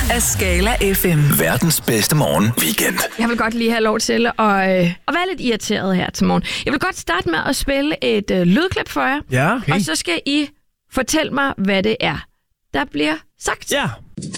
af Skala FM. Verdens bedste morgen-weekend. Jeg vil godt lige have lov til at være lidt irriteret her til morgen. Jeg vil godt starte med at spille et lydklip for jer. Ja, okay. Og så skal I fortælle mig, hvad det er, der bliver sagt. Ja.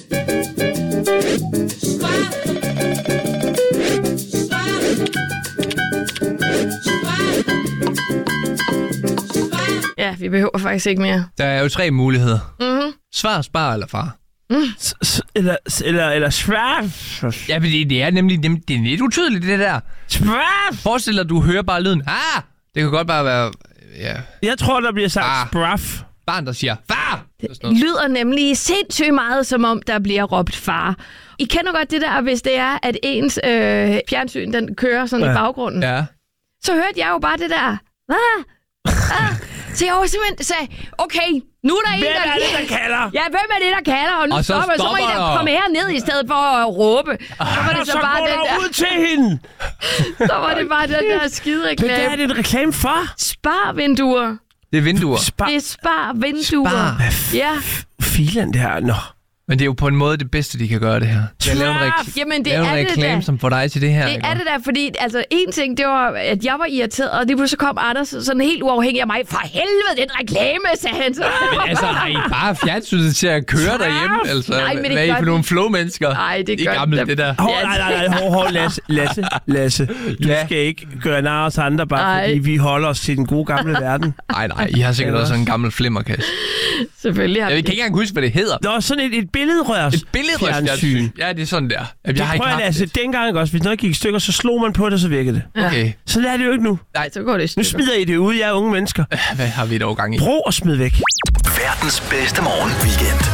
Ja, vi behøver faktisk ikke mere. Der er jo 3 muligheder. Mm-hmm. Svar, spar eller far. Eller svær. Ja, men det er nemlig det er lidt utydeligt, det der. Svær. Forestil dig, du hører bare lyden. Det kan godt bare være... Ja. Jeg tror, der bliver sagt spraff. Barn, der siger, far! Det lyder nemlig sindssygt meget, som om der bliver råbt far. I kender godt det der, hvis det er, at ens fjernsyn, den kører sådan i baggrunden. Ja. Så hørte jeg jo bare det der. Så jeg var simpelthen sagde, okay, nu er der en, Hvem er det, der kalder? Ja, hvem er det, der kalder? Og nu og så må I da komme her ned i stedet for at råbe. Så var det så bare går den der der. ud til hende. Så var det bare den der skide Men det er reklame. det en reklame for. Spar-vinduer. Det er vinduer. Det er spar-vinduer. Spar. Ja. Filen der, nå. Men det er jo på en måde det bedste, de kan gøre det her. Jeg laver Jamen, det lave en er det reklame, da. som får dig til det her. Det er det der, fordi altså en ting, det var, at jeg var irriteret, og det pludselig kom Anders sådan helt uafhængig af mig. For helvede, det er en reklame, sagde han så. Men altså, har I bare fjernsynet til at køre derhjemme? Altså, Nej, men det hvad er I gør for de. nogle flow-mennesker? Nej, det I gør gamle, de. det der. Hov, Lasse. Du skal ikke gøre nar os andre, bare fordi vi holder os til den gode gamle verden. Nej, I har sikkert også sådan en gammel flimmerkasse. Selvfølgelig har Jeg vi kan ikke engang huske, hvad det hedder. Der var sådan et billedrørs. Et billedrørsfjernsyn. Ja, det er sådan der. Jeg har ikke haft altså, dengang også, hvis noget gik i stykker, så slog man på det, så virkede det. Okay. Så er det jo ikke nu. Nej, så går det i Nu stykker. smider I det ud, jeg er unge mennesker. Hvad har vi dog gang i? Brug og smid væk. Verdens bedste morgen-weekend.